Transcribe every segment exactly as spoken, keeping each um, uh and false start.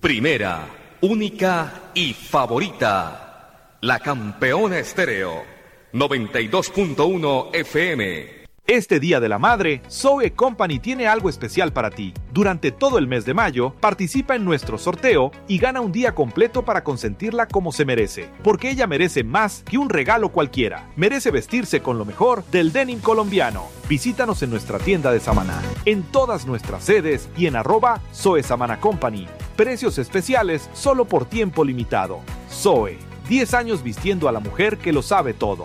Primera, única y favorita. La Campeona Estéreo. noventa y dos punto uno F M. Este Día de la Madre, Zoe Company tiene algo especial para ti. Durante todo el mes de mayo, participa en nuestro sorteo y gana un día completo para consentirla como se merece. Porque ella merece más que un regalo cualquiera. Merece vestirse con lo mejor del denim colombiano. Visítanos en nuestra tienda de Samaná, en todas nuestras sedes y en arroba Zoe Samana Company. Precios especiales solo por tiempo limitado. Zoe, diez años vistiendo a la mujer que lo sabe todo.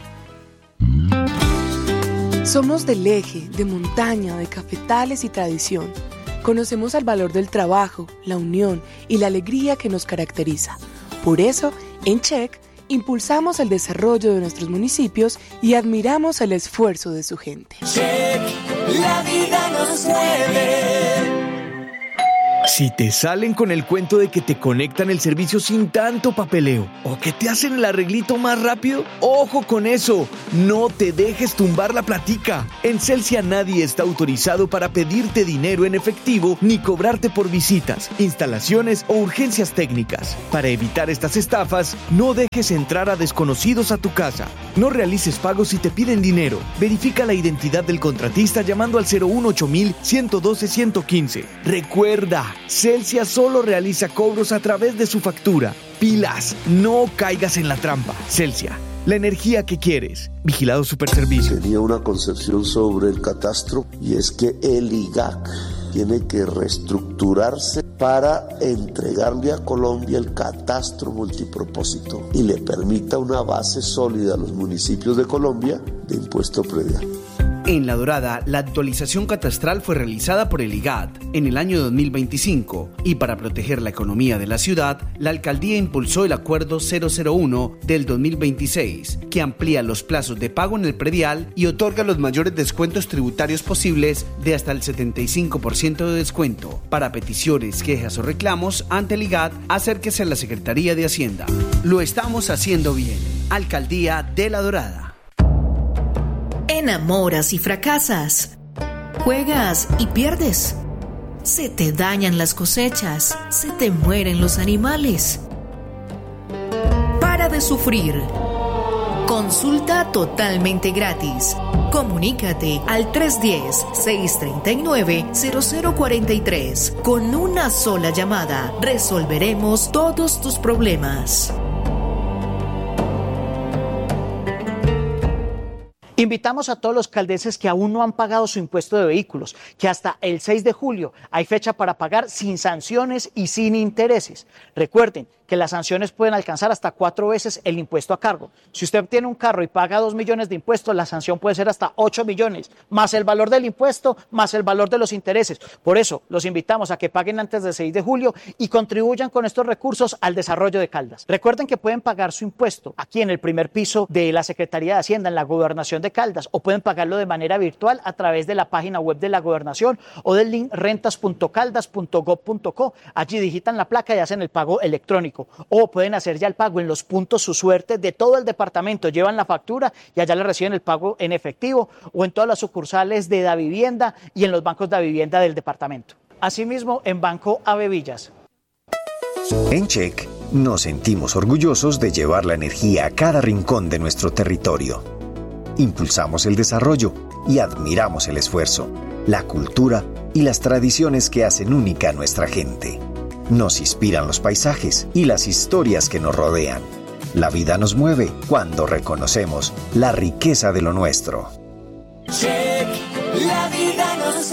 Somos del eje, de montaña, de cafetales y tradición. Conocemos el valor del trabajo, la unión y la alegría que nos caracteriza. Por eso, en Check, impulsamos el desarrollo de nuestros municipios y admiramos el esfuerzo de su gente. Check, la vida nos mueve. Si te salen con el cuento de que te conectan el servicio sin tanto papeleo o que te hacen el arreglito más rápido, ¡ojo con eso! No te dejes tumbar la platica. En Celsia nadie está autorizado para pedirte dinero en efectivo ni cobrarte por visitas, instalaciones o urgencias técnicas. Para evitar estas estafas, no dejes entrar a desconocidos a tu casa. No realices pagos si te piden dinero. Verifica la identidad del contratista llamando al cero uno ocho mil, ciento doce, ciento quince. Recuerda, Celsia solo realiza cobros a través de su factura. Pilas, no caigas en la trampa. Celsia, la energía que quieres. Vigilado Superservicio. Tenía una concepción sobre el catastro y es que el I G A C tiene que reestructurarse para entregarle a Colombia el catastro multipropósito y le permita una base sólida a los municipios de Colombia de impuesto predial. En La Dorada, la actualización catastral fue realizada por el I G A T en el año dos mil veinticinco y para proteger la economía de la ciudad, la alcaldía impulsó el Acuerdo cero cero uno del dos mil veintiséis, que amplía los plazos de pago en el predial y otorga los mayores descuentos tributarios posibles de hasta el setenta y cinco por ciento de descuento. Para peticiones, quejas o reclamos ante el I G A T, acérquese a la Secretaría de Hacienda. Lo estamos haciendo bien. Alcaldía de La Dorada. Enamoras y fracasas. Juegas y pierdes. Se te dañan las cosechas. Se te mueren los animales. Para de sufrir. Consulta totalmente gratis. Comunícate al tres uno cero, seis tres nueve, cero cero cuatro tres. Con una sola llamada resolveremos todos tus problemas. Invitamos a todos los caldenses que aún no han pagado su impuesto de vehículos, que hasta el seis de julio hay fecha para pagar sin sanciones y sin intereses. Recuerden que las sanciones pueden alcanzar hasta cuatro veces el impuesto a cargo. Si usted tiene un carro y paga dos millones de impuestos, la sanción puede ser hasta ocho millones, más el valor del impuesto, más el valor de los intereses. Por eso, los invitamos a que paguen antes del seis de julio y contribuyan con estos recursos al desarrollo de Caldas. Recuerden que pueden pagar su impuesto aquí en el primer piso de la Secretaría de Hacienda, en la Gobernación de Caldas, o pueden pagarlo de manera virtual a través de la página web de la Gobernación o del link rentas punto caldas punto gob punto co. Allí digitan la placa y hacen el pago electrónico. O pueden hacer ya el pago en los puntos Su Suerte de todo el departamento. Llevan la factura y allá le reciben el pago en efectivo, o en todas las sucursales de Davivienda y en los bancos de Davivienda del departamento. Asimismo, en Banco Ave Villas. En Check nos sentimos orgullosos de llevar la energía a cada rincón de nuestro territorio. Impulsamos el desarrollo y admiramos el esfuerzo, la cultura y las tradiciones que hacen única a nuestra gente. Nos inspiran los paisajes y las historias que nos rodean. La vida nos mueve cuando reconocemos la riqueza de lo nuestro. Check, la vida nos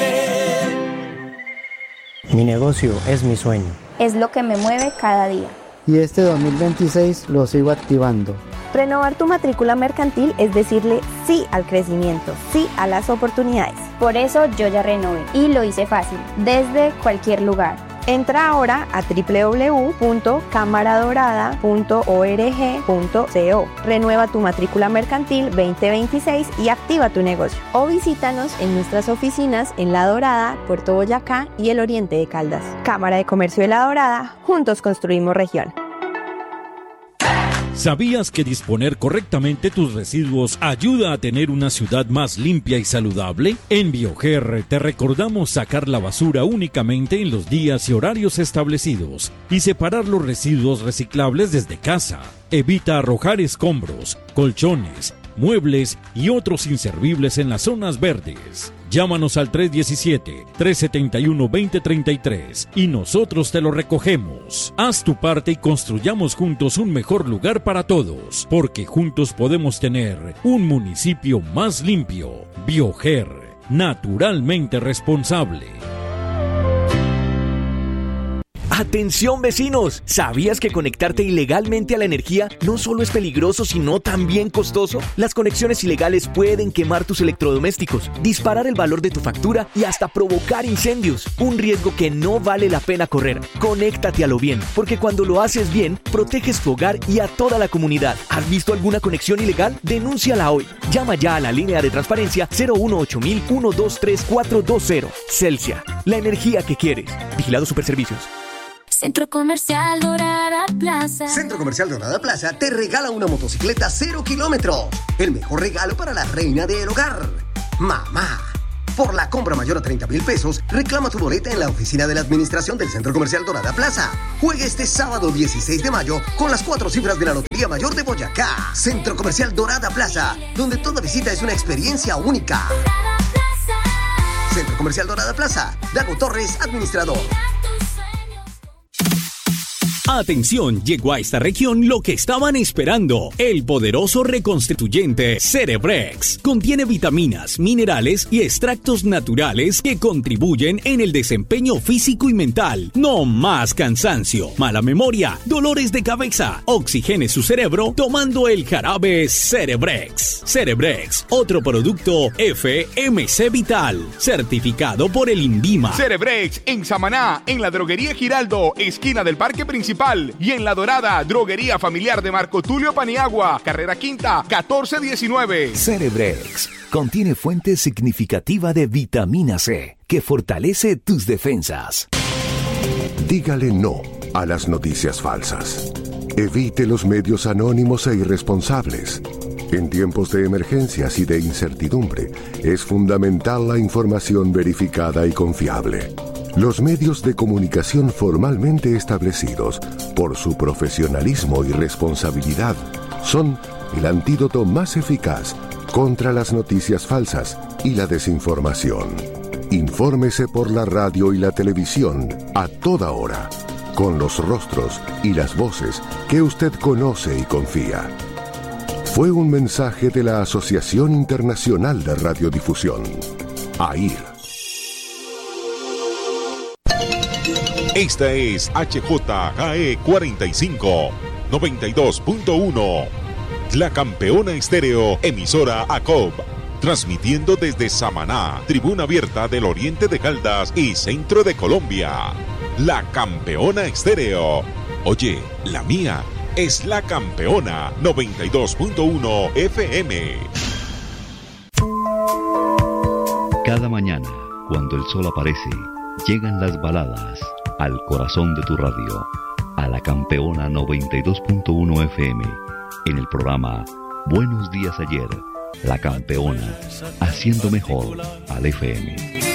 mueve. Mi negocio es mi sueño. Es lo que me mueve cada día. Y este dos mil veintiséis lo sigo activando. Renovar tu matrícula mercantil es decirle sí al crecimiento, sí a las oportunidades. Por eso yo ya renové y lo hice fácil, desde cualquier lugar. Entra ahora a doble u doble u doble u punto cámara dorada punto org punto co. Renueva tu matrícula mercantil veinte veintiséis y activa tu negocio. O visítanos en nuestras oficinas en La Dorada, Puerto Boyacá y el Oriente de Caldas. Cámara de Comercio de La Dorada, juntos construimos región. ¿Sabías que disponer correctamente tus residuos ayuda a tener una ciudad más limpia y saludable? En Bioger te recordamos sacar la basura únicamente en los días y horarios establecidos y separar los residuos reciclables desde casa. Evita arrojar escombros, colchones, muebles y otros inservibles en las zonas verdes. Llámanos al tres uno siete, tres siete uno, dos cero tres tres y nosotros te lo recogemos. Haz tu parte y construyamos juntos un mejor lugar para todos, porque juntos podemos tener un municipio más limpio. Bioger, naturalmente responsable. ¡Atención, vecinos! ¿Sabías que conectarte ilegalmente a la energía no solo es peligroso, sino también costoso? Las conexiones ilegales pueden quemar tus electrodomésticos, disparar el valor de tu factura y hasta provocar incendios. Un riesgo que no vale la pena correr. Conéctate a lo bien, porque cuando lo haces bien, proteges tu hogar y a toda la comunidad. ¿Has visto alguna conexión ilegal? Denúnciala hoy. Llama ya a la línea de transparencia cero uno ocho mil, uno dos tres cuatro dos cero. Celsia, la energía que quieres. Vigilado Superservicios. Centro Comercial Dorada Plaza. Centro Comercial Dorada Plaza te regala una motocicleta cero kilómetros. El mejor regalo para la reina del hogar. Mamá. Por la compra mayor a treinta mil pesos, reclama tu boleta en la oficina de la administración del Centro Comercial Dorada Plaza. Juegue este sábado dieciséis de mayo con las cuatro cifras de la Lotería Mayor de Boyacá. Centro Comercial Dorada Plaza, donde toda visita es una experiencia única. Dorada Plaza. Centro Comercial Dorada Plaza. Dago Torres, administrador. Atención, llegó a esta región lo que estaban esperando, el poderoso reconstituyente Cerebrex. Contiene vitaminas, minerales y extractos naturales que contribuyen en el desempeño físico y mental. No más cansancio, mala memoria, dolores de cabeza. Oxigene su cerebro tomando el jarabe Cerebrex. Cerebrex, otro producto F M C Vital, certificado por el INVIMA. Cerebrex en Samaná, en la droguería Giraldo, esquina del Parque Principal. Y en La Dorada, droguería familiar de Marco Tulio Paniagua, carrera quinta, catorce diecinueve. Cerebrex contiene fuente significativa de vitamina C que fortalece tus defensas. Dígale no a las noticias falsas. Evite los medios anónimos e irresponsables. En tiempos de emergencias y de incertidumbre, es fundamental la información verificada y confiable. Los medios de comunicación formalmente establecidos, por su profesionalismo y responsabilidad, son el antídoto más eficaz contra las noticias falsas y la desinformación. Infórmese por la radio y la televisión a toda hora, con los rostros y las voces que usted conoce y confía. Fue un mensaje de la Asociación Internacional de Radiodifusión, A I R. Esta es H J K E cuarenta y cinco, noventa y dos punto uno. La Campeona Estéreo, emisora A C O B. Transmitiendo desde Samaná, tribuna abierta del oriente de Caldas y centro de Colombia. La Campeona Estéreo. Oye, la mía es La Campeona noventa y dos punto uno F M. Cada mañana, cuando el sol aparece, llegan las baladas al corazón de tu radio, a La Campeona noventa y dos punto uno F M, en el programa Buenos Días Ayer, La Campeona, haciendo mejor al F M.